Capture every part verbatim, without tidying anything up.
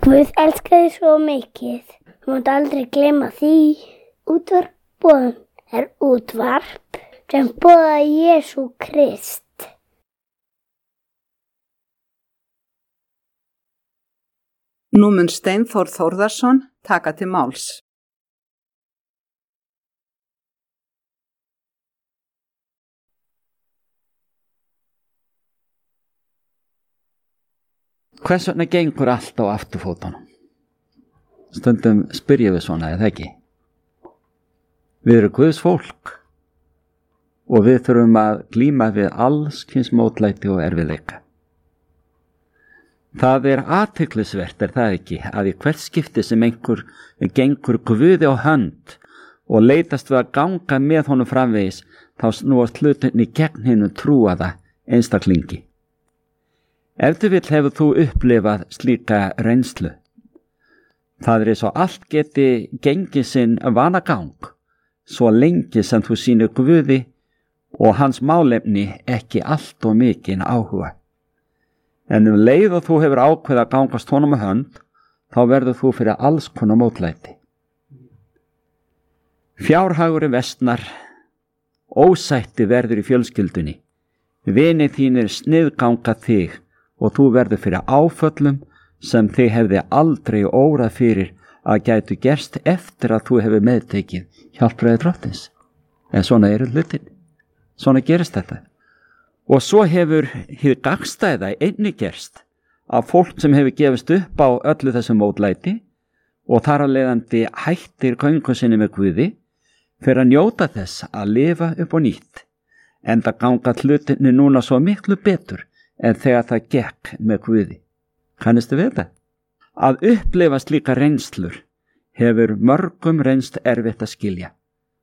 Guð elskar þig svo mikið. Þú mátt aldrei gleyma því. Útvarp boðun er útvarp sem boðar Jesú Krist. Nú mun Steinþór Þórðarson taka til máls. Hvers vegna gengur allt á afturfótunum? Stundum spyrjum við svona, eða ekki? Við erum Guðs fólk og við þurfum að glíma við alls kyns mótlæti og erfiðleika. Það er athyglisvert, er það ekki, að í hvert skipti sem einhver gengur Guði á hönd og leitast við að ganga með honum framvegis, þá snúast hlutinni gegn hinu trúaða einstaklingi. Ef þú vill hefur þú upplifað slíka reynslu. Það er eins og allt geti gengið sinn vanagang, svo lengi sem þú sýnir Guði og hans málefni ekki allt og mikinn áhuga. En um leið og þú hefur ákveðið að gangast honum á hönd, þá verður þú fyrir alls konar mótlæti. Fjárhagurinn versnar, ósætti verður í fjölskyldunni, vinir þínir sniðganga þig og þú verður fyrir áföllum sem þig hefði aldrei órað fyrir að gætu gerst eftir að þú hefur meðtekið hjálpræði Drottins. En svona eru hlutin, svona gerist þetta. Og svo hefur hið gagnstæða einnig gerst af fólk sem hefur gefist upp á öllu þessu mótlæti og þar að leiðandi hættir göngu sinni með Guði fyrir að njóta þess að lifa upp á nýtt, enda ganga hlutinni núna svo miklu betur en þegar það gekk með Guði. Kannistu við þetta? Að upplifa slíka reynslur hefur mörgum reynst erfitt að skilja.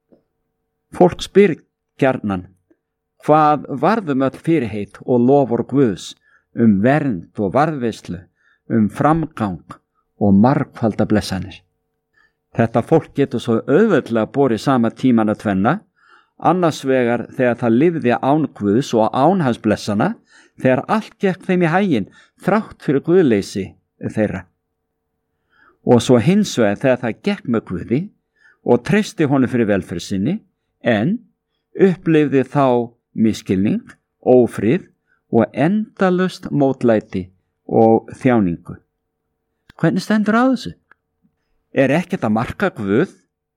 Fólk spyr gjarnan, hvað varðum öll fyrirheit og lofur Guðs um vernd og varðveislu, um framgang og margfalda blessanir. Þetta fólk getur svo auðveldlega borið sama tíman að tvenna, annars vegar þegar það lifði án Guðs og án hans blessana, þegar allt gekk þeim í haginn þrátt fyrir Guðleysi þeirra. Og svo hins vegar þegar það gekk með Guði og treysti honum fyrir velferð sinni, en upplifði þá misskilning, ófrið og endalaust mótlæti og þjáningu. Hvernig stendur á þessu? Er ekkert að marka Guð?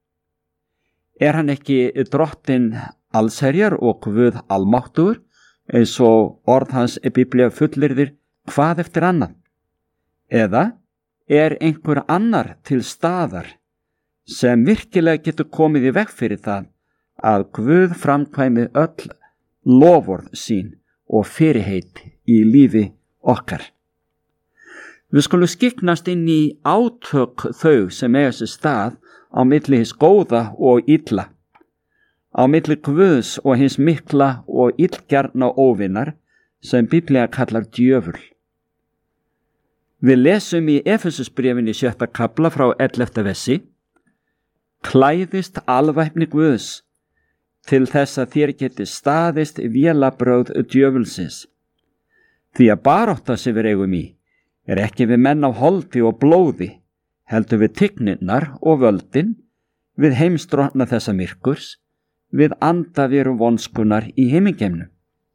Er hann ekki drottinn allsherjar og Guð almáttugur, eins og orð hans í Biblíu fullyrðir hvað eftir annað? Eða er einhver annar til staðar sem virkilega getur komið í veg fyrir það að Guð framkvæmi öll loforð sín og fyrirheit í lífi okkar? Við skulum skiknast inn í átök þau sem eiga sér stað á milli hins góða og illa, á milli Guðs og hins mikla og illgjarna óvinar sem Biblía kallar djöful. Við lesum í Efesusbréfinu í sjötta kafla frá ellefta versi: Klæðist alvæpni Guðs til þess að þér geti staðist vélabrögð djöfulsins. Því að barátta sem við eigum í er ekki við menn af holdi og blóði, heldur við tigninnar og völdin, við heimsdrottna þessa myrkurs, við andaveru vonskunar í himingeimnum.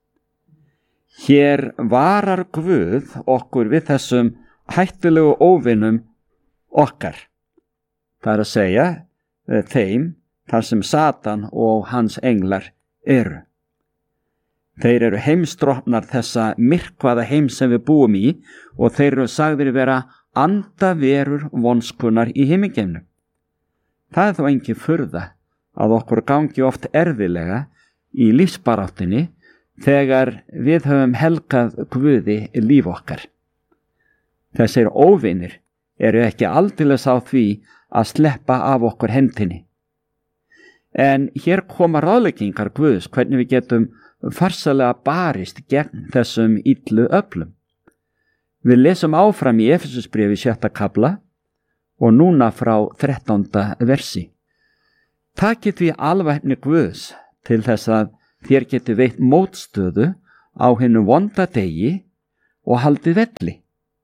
Hér varar Guð okkur við þessum hættulegu óvinum okkar. Það er að segja þeim þar sem Satan og hans englar eru. Þeir eru heimsdrottnar þessa myrkvaða heim sem við búum í og þeir eru sagðir vera andaverur vonskunar í himingeimnum. Það er þó engin furða að okkur gangi oft erfiðlega í lífsbaráttunni þegar við höfum helgað Guði líf okkar. Þessir óvinir eru ekki aldeilis á því að sleppa af okkur hendinni. En hér koma ráðleggingar Guðs hvernig við getum farsalega barist gegn þessum illu öflum. Við lesum áfram í Efesusbréfi sjötta kafla og núna frá þrettánda versi. Takið því alvæpni Guðs til þess að þér geti veitt mótstöðu á hinu vonda degi og haldið velli.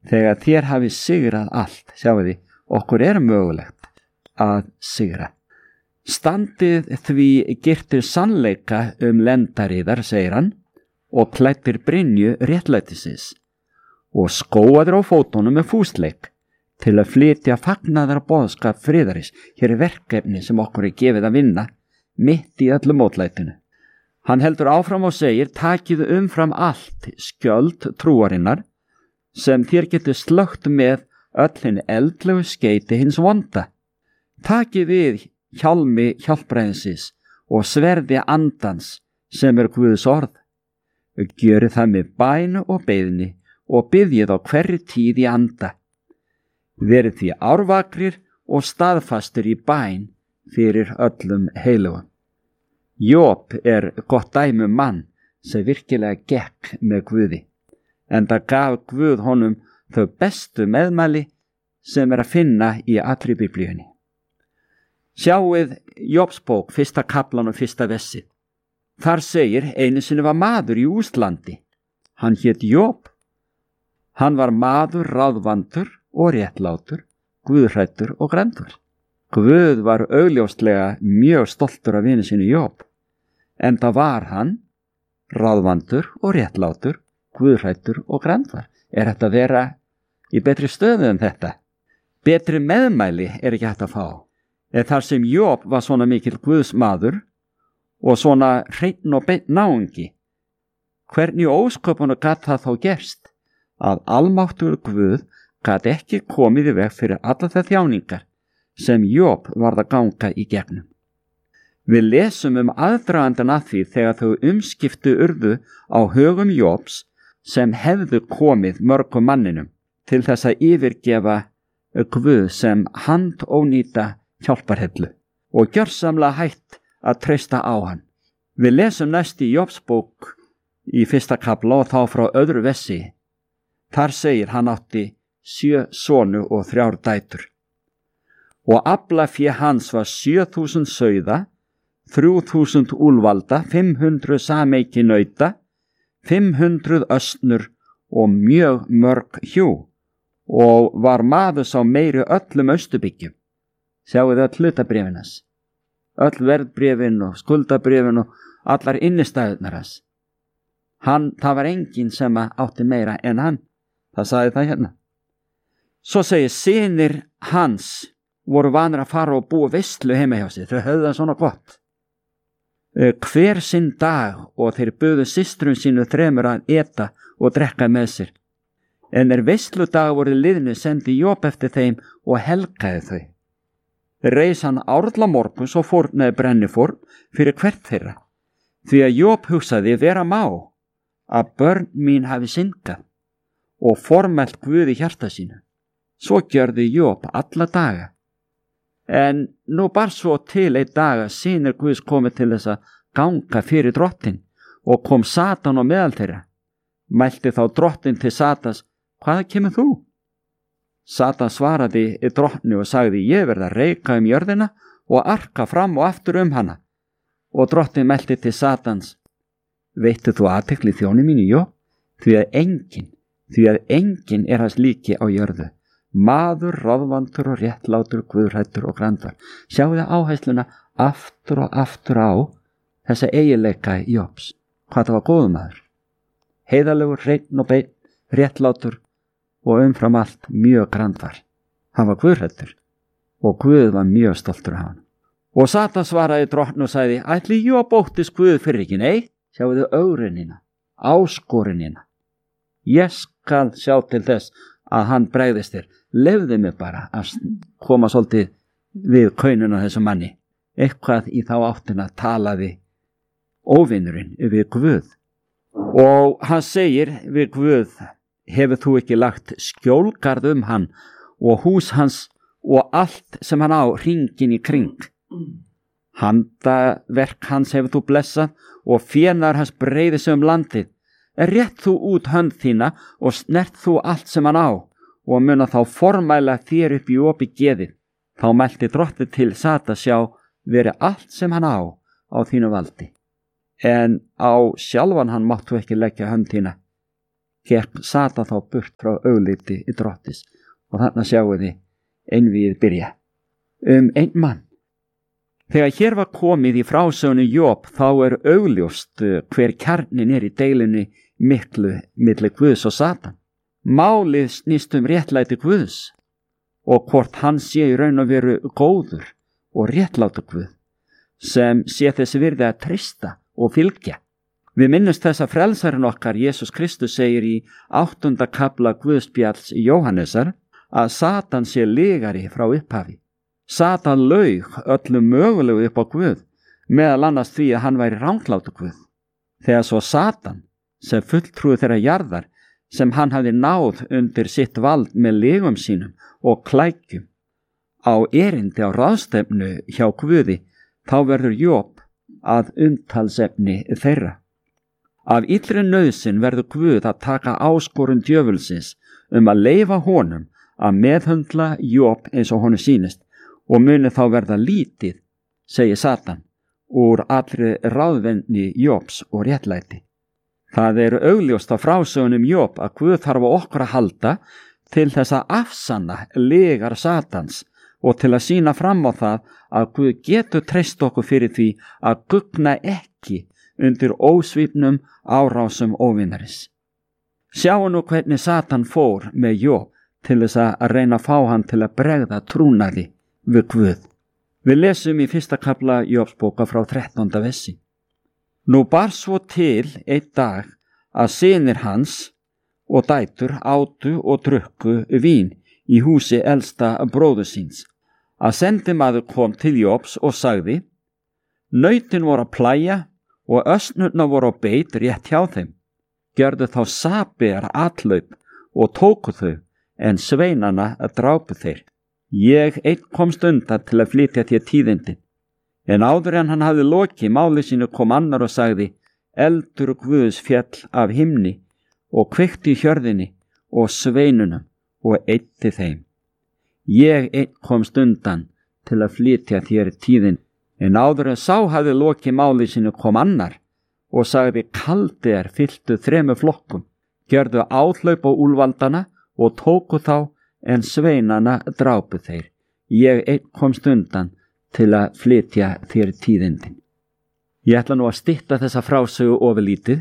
þegar þér hafi sigrað allt, sjáu því, okkur er mögulegt að sigra. Standið því girtir sannleika um lendariðar, segir hann, og klættir brynju réttlætisins, og skóaður á fótunum með fúsleik, til að flytja fagnaðar boðskap friðaris. Hér er verkefni sem okkur er gefið að vinna, mitt í öllu mótlætinu. Hann heldur áfram og segir, takið umfram allt skjöld trúarinnar, sem þér getur slögt með öll hinn eldlegu skeiti hins vonda. Takið við hjálmi hjálpræðinsins og sverði andans, sem er Guðs orð. Gjörið það með bæn og beiðni og biðjið á hverri tíð í anda. Verið því árvakrir og staðfastur í bæn fyrir öllum heilugum. Job er gott dæmi um mann sem virkilega gekk með Guði, en það gaf Guð honum þau bestu meðmæli sem er að finna í allri Biblíunni. Sjáið Jobsbók, fyrsta kaplan og fyrsta vessið. Þar segir, einu sinni var maður í Úslandi. Hann hét Job. Hann var maður ráðvandur og réttlátur, guðhræddur og grenndur. Guð var augljóslega mjög stoltur af vini sinni Job, en það var hann ráðvandur og réttlátur, guðhræddur og grenndur. Er þetta að vera í betri stöðu en þetta? Betri meðmæli er ekki hægt að fá. En þar sem Job var svona mikill guðsmaður og svona hreinn og beinn náungi, hvernig ósköpunu gat það þá gerst að almáttugur Guð gat ekki komið í veg fyrir alla þær þjáningar sem Job varð að ganga í gegnum. Við lesum um aðdragandan að því þegar þau umskiptu urðu á högum Jobs sem hefðu komið mörgum manninum til þess að yfirgefa Guð sem handónýta hjálparhellu og gjörsamlega hætt að treysta á hann. Við lesum næst í Jobsbók í fyrsta kapla og þá frá öðru vessi. Þar segir, hann átti sjö sonu og þrjár dætur. Og aflafé hans var sjö þúsund sauða, þrjú þúsund úlvalda, fimm hundruð sameiki nauta, fimm hundruð ösnur og mjög mörg hjú, og var maður sá meiri öllum Austurbyggjum. Sjáuð öll hlutabréfinas, öll verðbréfin og skuldabréfin og allar innistæðunar hans. Hann, það var enginn sem átti meira en hann. Það sagði það hérna. Svo segir, synir hans voru vanir að fara og búa veislu heima hjá sig. Þau höfðu það svona gott. Hver sinn dag, og þeir buðu systrum sínu þremur að eta og drekka með sér. En er veisludag voru liðnu, sendi Job eftir þeim og helgaði þau. Reis hann árla morguns og fórnaði brennifórn fyrir hvert þeirra, því að Job hugsaði, vera má að börn mín hafi syndgað og formælt Guð í hjarta sínu. Svo gjörði Job alla daga. En nú bar svo til einn dag að synir Guðs komið til þess að ganga fyrir drottin, og kom Satan á meðal þeirra. Mælti þá drottin til Satans, hvaða kemur þú? Satan svaraði drottni og sagði, ég verð að reika um jörðina og arka fram og aftur um hana. Og drottin mælti til Satans, veittu þú athygli þjóni mínu, Job? Því að enginn, því að enginn er hans líki á jörðu. Maður, ráðvandur og réttlátur, guðhræddur og grandvar. Sjáðu áheyrsluna aftur og aftur á þessa eiginleika Jobs. Hvað það var góður maður. Heiðalegur, hreinn og beinn, réttlátur og umfram allt mjög grandvar. Hann var guðhræddur og Guð var mjög stoltur af hann. Og Satan svaraði drottni og sagði, ætli Job óttist Guð fyrir ekki? Nei, sjáðu augrunina, áskorinina. Ég skal sjá til þess að hann bregðist þér. Lefði mig bara að koma svolítið við kaununa þessu manni. Eitthvað í þá áttina talaði óvinnurinn við Guð. Og hann segir við Guð, hefur þú ekki lagt skjólgarð um hann og hús hans og allt sem hann á hringin í kring? Handaverk hans hefur þú blessað og fénar hans breiði sig um landið. Rétt þú út hönd þína og snert þú allt sem hann á og muna þá formæla þér upp í opi geðið. Þá mælti drottið til Satan, sjá, veri allt sem hann á á þínu valdi. En á sjálfan hann máttu ekki leggja hönd þína. gekk Satan þá burt frá augliti í drottis. Og þarna sjáum við einvíið byrja. Um einn mann. Þegar hér var komið í frásögnu Job þá er augljóst hver kjarnin er í deilunni miklu milli Guðs og Satan. Málið snýst um réttlæti Guðs og hvort hann sé í raun og veru góður og réttlátur Guð sem sé þess virði að treysta og fylgja. Við minnumst þess að frelsarinn okkar Jesús Kristus segir í áttunda kafla Guðspjalls Jóhannesar að Satan sé lygari frá upphafi. Satan laug öllum mögulegu upp á Guð, meðal annars því að hann væri ranglátur Guð. Þegar svo Satan, sem fulltrúi þeirra jarðar, sem hann hafði náð undir sitt vald með legum sínum og klækjum, á erindi á ráðstefnu hjá Guði, þá verður Job að umtalsefni þeirra. Af illri nauðsyn verður Guð að taka áskorun djöfulsins um að leyfa honum að meðhöndla Job eins og honum sýnist og muni þá verða lítið, segir Satan, úr allri ráðvenni Jobs og réttlæti. Það er augljóst á frásögunum Job að Guð þarf á okkur að halda til þess að afsanna lygar Satans og til að sýna fram á það að Guð getur treyst okkur fyrir því að gugna ekki undir ósvífnum árásum óvinarins. Sjáum nú hvernig Satan fór með Job til þess að reyna að fá hann til að bregða trúnaði við Guð. Við lesum í fyrsta kafla Jobsbóka frá þrettánda versi. Nú bar svo til einn dag að synir hans og dætur átu og drukku vín í húsi elsta bróður síns. Að sendimaður kom til Jobs og sagði: Nautin voru að plæja og ösnurna voru á beit rétt hjá þeim. Gjörðu þá saber atlaup og tóku þau, en sveinana drápu þeir. Ég einn komst undan til að flytja þér tíðindin. En áður en hann hafði lokið máli sínu kom annar og sagði: Eldur Guðs fjall af himni og kveikti í hjörðinni og sveinunum og eyddi þeim. Ég einn komst undan til að flytja þér tíðin. En áður en sá hafði lokið máli sínu kom annar og sagði: Kaldir fylltu þremur flokkum, gjörðu áhlaup á úlfaldana og tóku þá, en sveinana drápu þeir. Ég einn komst undan til að flytja þér tíðindin. Ég ætla nú að stytta þessa frásögu ofurlítið.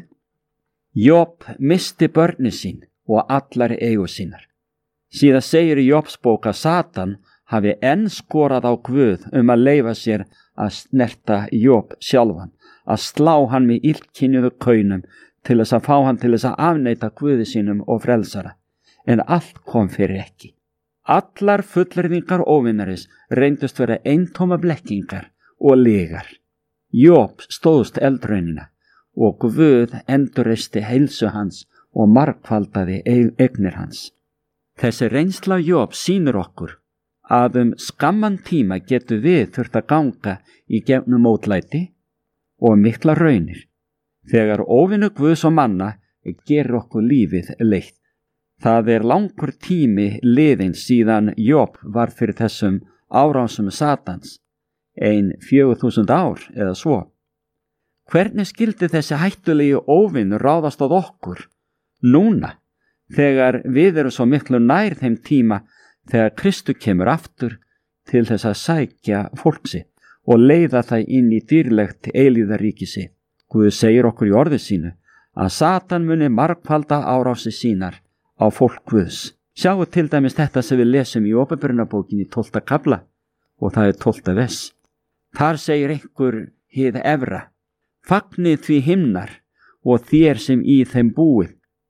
Job misti börni sín og allar eigu sínar. Síðan segir í Jobsbók að Satan hafi enn skorað á Guð um að leyfa sér að snerta Job sjálfan, að slá hann með illkynjuðu kaunum til þess að fá hann til þess að afneita Guði sínum og frelsara. En allt kom fyrir ekki. Allar fullyrðingar óvinarins reyndust vera eintóma blekkingar og lygar. Job stóðst eldraunina og Guð endurreisti heilsu hans og margfaldaði eignir hans. Þessi reynsla Job sýnir okkur að um skamman tíma getur við þurft að ganga í gegnum mótlæti og mikla raunir, þegar óvinur Guðs og manna gerir okkur lífið leitt. Það er langur tími liðinn síðan Job var fyrir þessum árásum Satans, ein fjögur þúsund ár eða svo. Hvernig skildi þessi hættulegi óvinur ráðast á okkur núna, þegar við erum svo miklu nær þeim tíma þegar Kristur kemur aftur til þess að sækja fólksi og leiða það inn í dýrlegt eilíðaríki sitt? Guð segir okkur í orði sínu að Satan muni margfalda árási sínar á fólk Guðs. Sjáu til dæmis þetta sem við lesum í Åpenbarunarbókinni tólfta kafla og það er tólfta vers. Þar segir einhver hið efra: Fagnið því himnar og þér sem í þeim búið.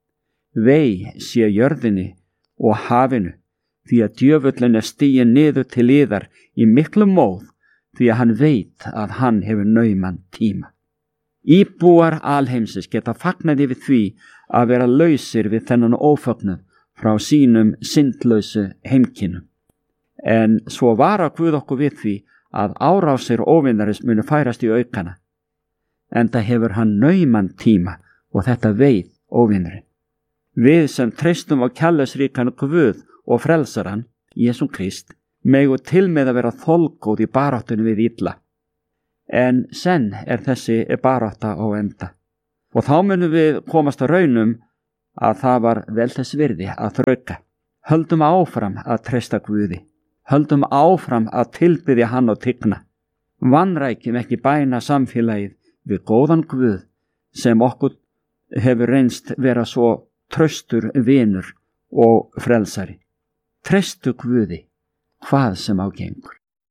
Vei sé jörðinni og hafinu, því að djöfullin er stiginn niður til yðar í miklu móð, því að hann veit að hann hefur nauman tíma. Íbúar alheimsins geta fagnaði við því að vera lausir við þennan ófögnuð frá sínum syndlausu heimkynnum. En svo vara Guð okkur við því að árásir óvinarins munu færast í aukana. Enda hefur hann nauman tíma og þetta veit óvinurinn. Við sem treystum á kærleiksríkan Guð og frelsaran, Jesú Krist, megu til með að vera þolgóð í baráttunni við illa. En senn er þessi barátta á enda. Og þá munum við komast að raunum að það var vel þess virði að þrauka. Höldum áfram að treysta Guði. Höldum áfram að tilbiðja hann og tigna. Vanrækjum ekki bæna samfélagið við góðan Guð sem okkur hefur reynst vera svo traustur vinur og frelsari. Treystu Guði hvað sem á gengur.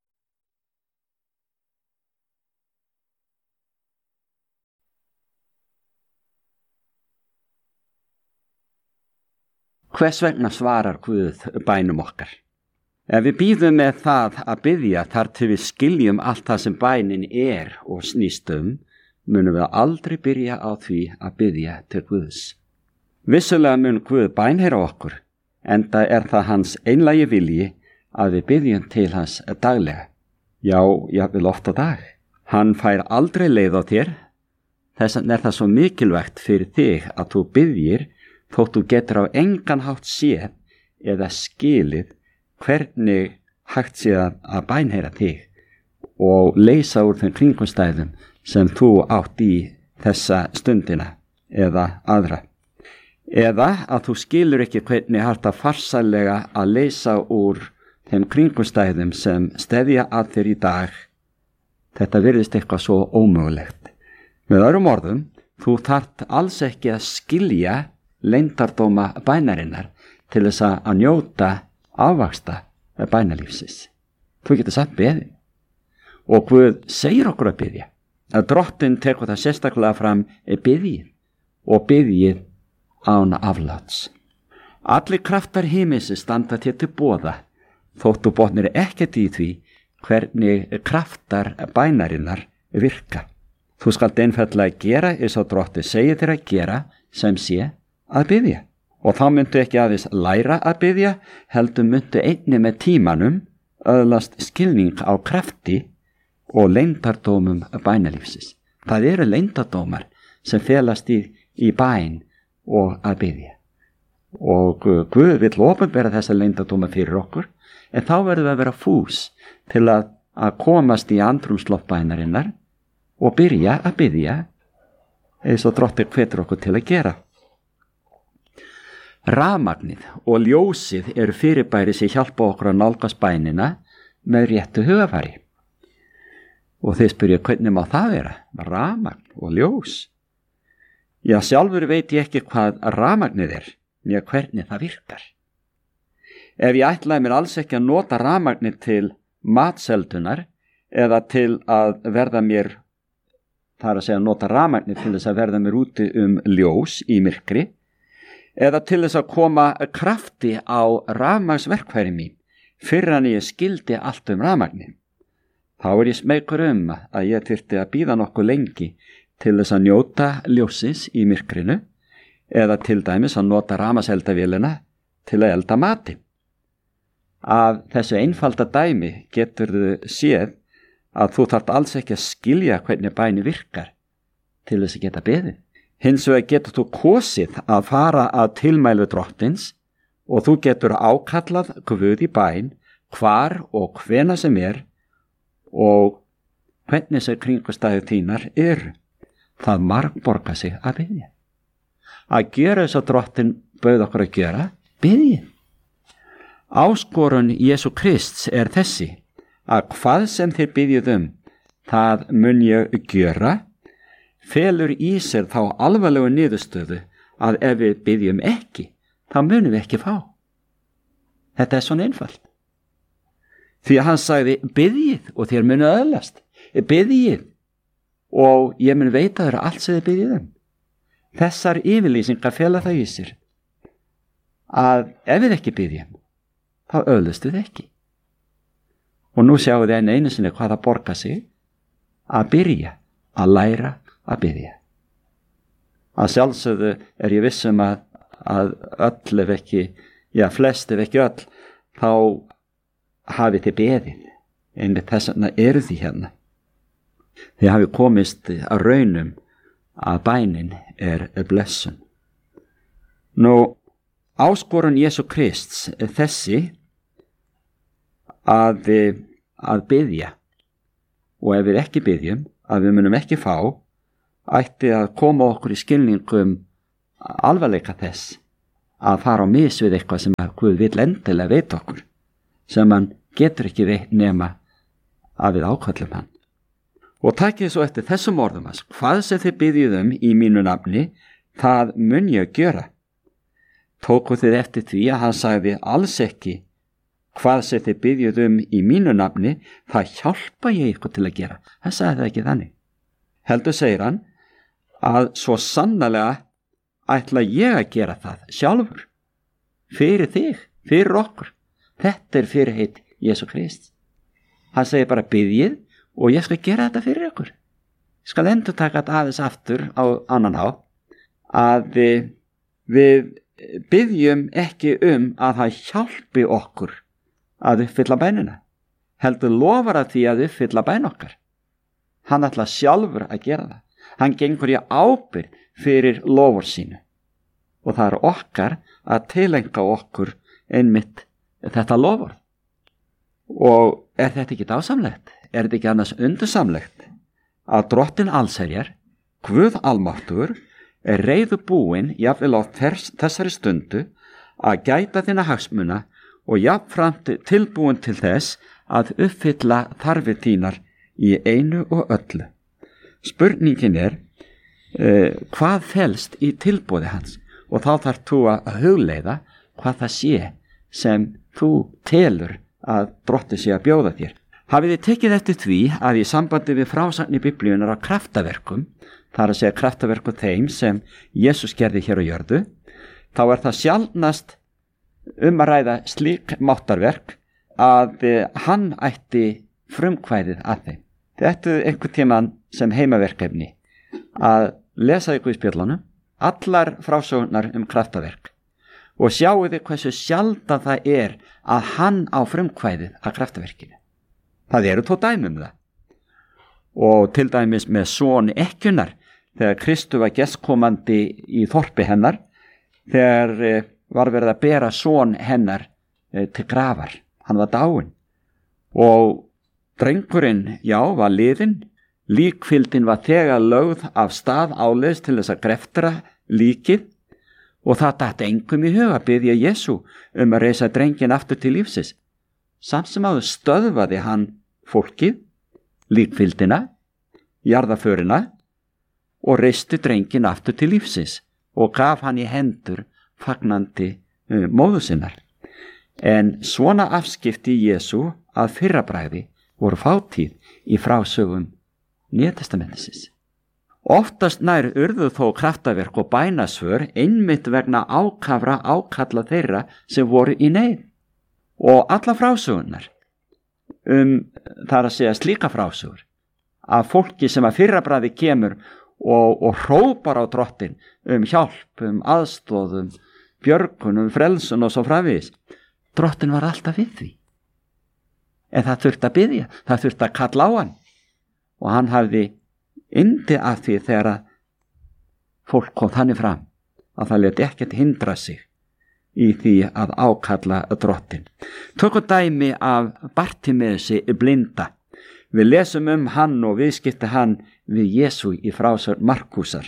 Hvers vegna svarar Guð bænum okkar? Ef við bíðum með það að biðja þar til við skiljum allt það sem bænin er og snýst um, munum við aldrei byrja á því að biðja til Guðs. Vissulega mun Guð bænheyra okkur, enda er það hans einlægi vilji að við biðjum til hans daglega. Já, jafnvel oft á dag. Hann fær aldrei leið á þér, þess vegna er það svo mikilvægt fyrir þig að þú biðjir þótt þú getur á engan hátt séð eða skilið hvernig hægt sé að bænheyra þig og leysa úr þeim kringumstæðum sem þú átt í þessa stundina eða aðra. Eða að þú skilur ekki hvernig hægt að farsælega að leysa úr þeim kringumstæðum sem steðja að þér í dag. Þetta virðist eitthvað svo ómögulegt. Með öðrum orðum, þú þarft alls ekki að skilja leyndardóma bænarinnar til þess að njóta ávaksta bænalífsins. Þú getur samt beðið. Og Guð segir okkur að biðja. Að Drottinn tekur það sérstaklega fram biðjið og biðjið án afláts. Allir kraftar himins standa þér til boða, þótt þú botnir ekkert í því hvernig kraftar bænarinnar virka. Þú skalt einfaldlega gera eins og Drottinn segir þér að gera sem sé að biðja. Og þá myndu ekki aðeins læra að biðja, heldur myndu einni með tímanum öðlast skilning á krafti og leyndardómum bænalífsins. Það eru leyndardómar sem felast í, í bæn og að biðja. Og Guð vill opinbera þessa leyndardóma fyrir okkur, en þá verðum við að vera fús til að, að komast í andrúmsloft bænarinnar og byrja að biðja eins og Drottinn hvetur okkur til að gera. Rafmagnið og ljósið eru fyrirbæri sem hjálpa okkur að nálgast bænina með réttu hugafari. Og þeir spyrja hvernig má það vera? Rafmagn og ljós? Já, sjálfur veit ég ekki hvað rafmagnið er, né hvernig það virkar. Ef ég ætlaði mér alls ekki að nota rafmagnið til matseldunar eða til að verða mér, það er að segja nota rafmagnið til þess að verða mér úti um ljós í myrkri, eða til þess að koma krafti á rafmagnsverkfæri mín fyrir að ég skildi allt um rafmagnin. Þá er ég smeykur um að ég þyrfti að bíða nokkuð lengi til þess að njóta ljósins í myrkrinu eða til dæmis að nota rafmagnseldavélina til að elda mati. Af þessu einfalda dæmi getur þú séð að þú þarft alls ekki að skilja hvernig bæni virkar til þess að geta beðið. Hins vegar getur þú kosið að fara að tilmælu Drottins og þú getur ákallað Guð í bæn hvar og hvena sem er og hvernig sem kringumstæður þínar eru. Það margborgar sig að biðja. Að gera þess að Drottinn bauð okkur að gera, biðja. Áskorun Jesú Krists er þessi að hvað sem þér biðjið um, það mun ég gera, felur í sér þá alvarlegu niðurstöðu að ef við biðjum ekki, þá munum við ekki fá. Þetta er svona einfalt. Því að hann sagði, biðjið og þér munu öðlast. Biðjið og ég mun veita þér allt sem þið biðjið um. Þessar yfirlýsingar fela það í sér að ef við ekki biðjum, þá öðlust við ekki. Og nú sjáum við enn einu sinni hvað það borgar sig að byrja að læra að biðja. Að sjálfsögðu er ég vissum að, að öll ef ekki, já flest ef ekki öll, þá hafið þið beðið, einmitt þess vegna eru því hérna. Þið hafið komist að raunum að bænin er blessun. Nú, áskorun Jesú Krists er þessi að, að biðja og ef við ekki biðjum, að við munum ekki fá, ætti að koma okkur í skilningum alvarleika þess að fara á mis við eitthvað sem að Guð vill endilega veit okkur, sem hann getur ekki veit nema að við ákvöllum hann. Og takið svo eftir þessum orðum hans: hvað sem þið biðjið um í mínu nafni, það mun ég gjöra. Tóku þið eftir því að hann sagði alls ekki hvað sem þið biðjið um í mínu nafni, það hjálpa ég ykkur til að gera. Hann sagði það ekki þannig. Heldur segir hann að svo sannarlega ætla ég að gera það sjálfur, fyrir þig, fyrir okkur. Þetta er fyrirheit Jesú Krist. Hann segir bara biðjið og ég skal gera þetta fyrir ykkur. Ég skal endur taka þetta aðeins aftur á annan hátt, að við biðjum ekki um að það hjálpi okkur að uppfylla bænina, heldur lofar að því að uppfylla bæn okkar. Hann ætla sjálfur að gera það. Hann gengur í ábyrgð fyrir lofur sínu og það er okkar að tilenga okkur einmitt þetta lofur. Og er þetta ekki dásamlegt? Er þetta ekki annars undursamlegt að Drottinn allsherjar, Guð almáttugur, er reiðubúinn jafnvel á þess, þessari stundu að gæta þína hagsmuna og jafnframt tilbúin til þess að uppfylla þarfir þínar í einu og öllu. Spurningin er uh, hvað felst í tilboði hans, og þá þarf þú að hugleiða hvað það sé sem þú telur að Drottinn sé að bjóða þér. Hafið þið tekið eftir því að í sambandi við frásagn í Biblíunar á kraftaverkum, þar að segja kraftaverkum þeim sem Jesús gerði hér á jörðu, þá er það sjaldnast um að ræða slík máttarverk að hann ætti frumkvæðið að þeim. Þetta er einhver tíman sem heimaverkefni að lesa ykkur í spjöllunum allar frásögnar um kraftaverk og sjáu þið hversu sjaldan það er að hann á frumkvæðið að kraftaverkinu. Það eru tó dæmi um það. Og til dæmis með son ekkjunar, þegar Kristu var gestkomandi í þorpi hennar, þegar var verið að bera son hennar til grafar. Hann var dáinn. Og drengurinn, já, var liðinn. Líkfyldin var þegar lögð af stað áleiðis til þess að greftra líkið og það datt engum í huga að biðja Jesú um að reisa drengin aftur til lífsins. Samt sem áður stöðvaði hann fólkið, líkfyldina, jarðaförina og reisti drengin aftur til lífsins og gaf hann í hendur fagnandi uh, móður sinnar. En svona afskipti Jesú að fyrrabragði voru fátíð í frásögum Nýja testamentisins. Oftast nær urðu þó kraftaverk og bænasvör einmitt vegna ákafra ákalla þeirra sem voru í neyð. Og alla frásögunar, um, þar að segja slíka frásögur, að fólki sem að fyrrabragði kemur og, og hrópar á Drottinn um hjálp, um aðstoð, um björgun, um frelsun og svo framvegis. Drottinn var alltaf við því. En það þurfti að biðja, það þurfti að kalla á hann. Og hann hafði yndi af því þegar að fólk kom þannig fram að það lét ekkert hindra sig í því að ákalla Drottinn. Tökum dæmi af Bartimeusi blinda. Við lesum um hann og viðskipti hann við Jesú í frásögn Markúsar.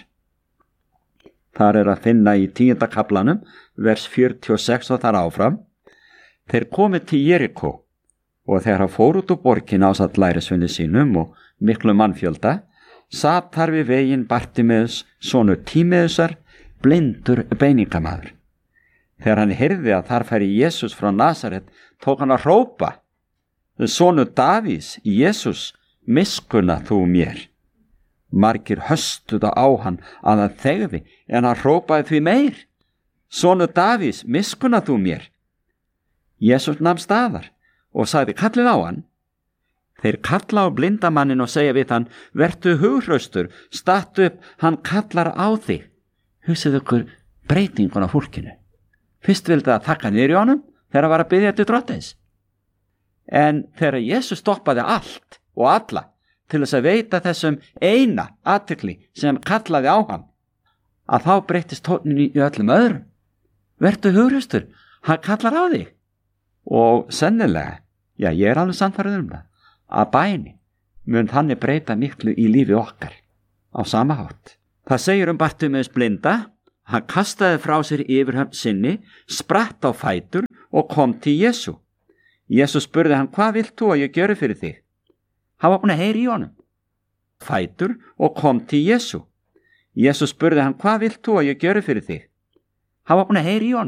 Þar er að finna í tíunda kaflanum, vers fjörutíu og sex og þar áfram. Þeir komið til Jerikó og þegar hann fór út úr borgin ásamt lærisveinum sínum og miklu mannfjölda, sat þar við veginn Bartimeus, sonur Tímeusar, blindur beiningamaður. Þegar hann heyrði að þar færi Jesús frá Nasaret, tók hann að hrópa: Sonur Davís, Jesús, miskunna þú mér. Margir höstuðu á hann að hann þegði, en hann hrópaði því meir: Sonur Davís, miskunna þú mér. Jesús nam staðar og sagði: kallið á hann. Þeir kalla á blindamannin og segja við hann: vertu hughraustur, stattu upp, hann kallar á þig. Hugsið ykkur breytingun á fólkinu. Fyrst vildi það þakka niður í honum þegar hann var að biðja til Drottins. En þegar Jesús stoppaði allt og alla til þess að veita þessum eina athygli sem kallaði á hann, að þá breytist tóninn í öllum öðrum. Vertu hughraustur, hann kallar á þig. Og sennilega, já, ég er alveg sannfærður um það, að bæni mun þannig breyta miklu í lífi okkar á sama hátt. Það segir um Bartimeus blinda, Hann kastaði frá sér yfirhöfn sinni, spratt á fætur og kom til Jesú. Jesú spurði hann, hvað vilt þú að ég gjöri fyrir þig? Hann var búin að heyra í honum. Fætur og kom til Jesú. Jesú spurði hann, hvað vilt þú að ég gjöri fyrir þig? Hann var búin að heyra í honum.